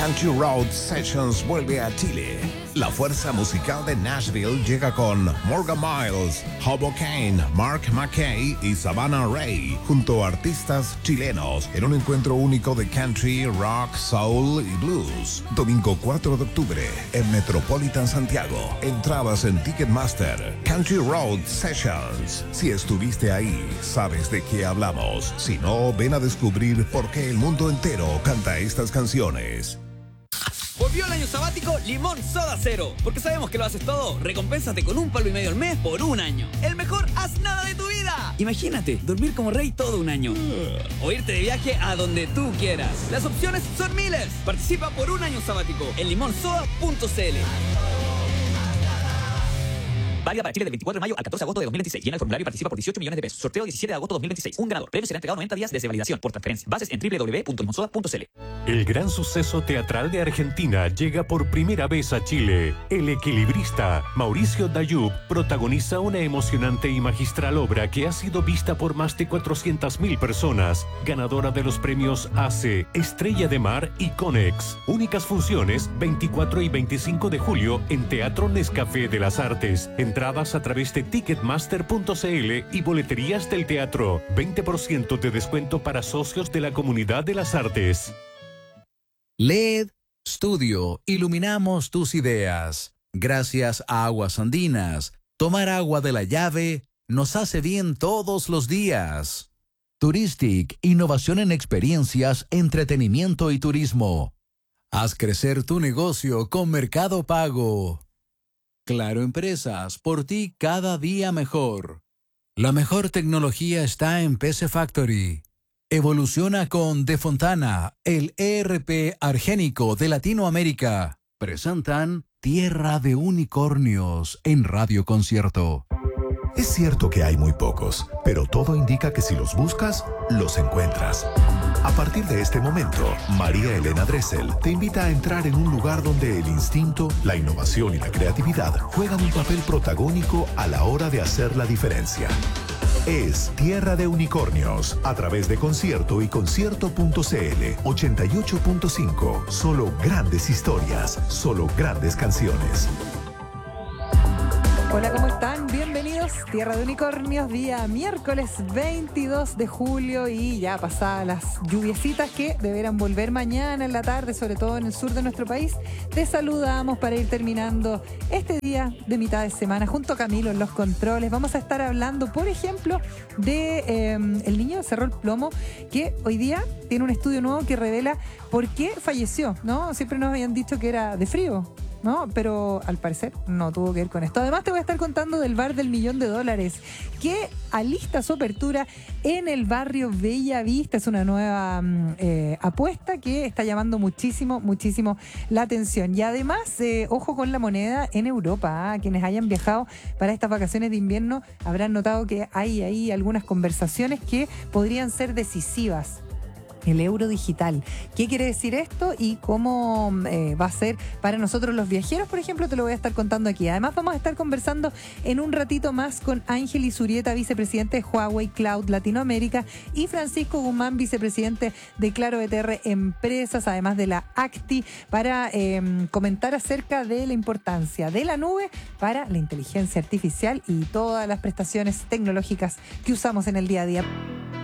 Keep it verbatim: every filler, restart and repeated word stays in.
Country Road Sessions vuelve a Chile. La fuerza musical de Nashville llega con Morgan Miles, Hobo Kane, Mark McKay y Savannah Ray, junto a artistas chilenos, en un encuentro único de country, rock, soul y blues. Domingo cuatro de octubre, en Metropolitan Santiago. Entradas en Ticketmaster. Country Road Sessions. Si estuviste ahí, sabes de qué hablamos. Si no, ven a descubrir por qué el mundo entero canta estas canciones. Volvió el año sabático Limón Soda Cero. Porque sabemos que lo haces todo. Recompénsate con un palo y medio al mes por un año. El mejor haz nada de tu vida. Imagínate, dormir como rey todo un año. O irte de viaje a donde tú quieras. Las opciones son miles. Participa por un año sabático en limón soda punto c l. Válida para Chile del veinticuatro de mayo al catorce de agosto de dos mil veintiséis. Llena el formulario y participa por dieciocho millones de pesos. Sorteo diecisiete de agosto de dos mil veintiséis. Un ganador. Premio será entregado noventa días desde validación por transferencia. Bases en doble u doble u doble u punto limonsoda punto c l. El gran suceso teatral de Argentina llega por primera vez a Chile. El equilibrista Mauricio Dayub protagoniza una emocionante y magistral obra que ha sido vista por más de cuatrocientas mil personas. Ganadora de los premios A C E, Estrella de Mar y Conex. Únicas funciones veinticuatro y veinticinco de julio en Teatro Nescafé de las Artes. Entradas a través de ticketmaster punto c l y boleterías del teatro. veinte por ciento de descuento para socios de la Comunidad de las Artes. L E D Studio, iluminamos tus ideas. Gracias a Aguas Andinas, tomar agua de la llave nos hace bien todos los días. Touristic, innovación en experiencias, entretenimiento y turismo. Haz crecer tu negocio con Mercado Pago. Claro Empresas, por ti cada día mejor. La mejor tecnología está en P C Factory. Evoluciona con De Fontana, el E R P argénico de Latinoamérica. Presentan Tierra de Unicornios en Radio Concierto. Es cierto que hay muy pocos, pero todo indica que si los buscas, los encuentras. A partir de este momento, María Elena Dressel te invita a entrar en un lugar donde el instinto, la innovación y la creatividad juegan un papel protagónico a la hora de hacer la diferencia. Es Tierra de Unicornios, a través de Concierto y concierto punto c l. ochenta y ocho punto cinco. Solo grandes historias, solo grandes canciones. Hola, ¿cómo están? Bienvenidos. Tierra de Unicornios, día miércoles veintidós de julio y ya pasadas las lluviecitas que deberán volver mañana en la tarde, sobre todo en el sur de nuestro país. Te saludamos para ir terminando este día de mitad de semana junto a Camilo en los controles. Vamos a estar hablando, por ejemplo, de eh, el niño de Cerro el Plomo, que hoy día tiene un estudio nuevo que revela por qué falleció, ¿no? Siempre nos habían dicho que era de frío, ¿no? Pero al parecer no tuvo que ver con esto. Además te voy a estar contando del bar del millón de dólares que alista su apertura en el barrio Bella Vista. Es una nueva eh, apuesta que está llamando muchísimo, muchísimo la atención. Y además, eh, ojo con la moneda en Europa, ¿eh? Quienes hayan viajado para estas vacaciones de invierno habrán notado que hay ahí algunas conversaciones que podrían ser decisivas. El euro digital. ¿Qué quiere decir esto y cómo eh, va a ser para nosotros los viajeros? Por ejemplo, te lo voy a estar contando aquí. Además, vamos a estar conversando en un ratito más con Ángel Izurieta, vicepresidente de Huawei Cloud Latinoamérica, y Francisco Guzmán, vicepresidente de Claro E T R Empresas, además de la ACTI, para eh, comentar acerca de la importancia de la nube para la inteligencia artificial y todas las prestaciones tecnológicas que usamos en el día a día.